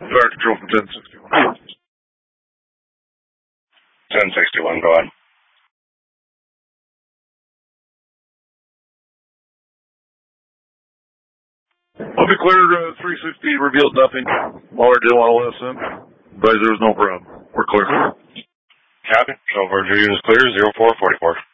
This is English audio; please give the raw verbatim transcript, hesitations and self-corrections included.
Fire control from ten sixty-one. ten sixty-one, go ahead. I'll be clear, uh, three sixty revealed nothing. Waller didn't want to let us in. But there was no problem. We're clear. Copy. So, Virgil unit is clear, zero four forty-four.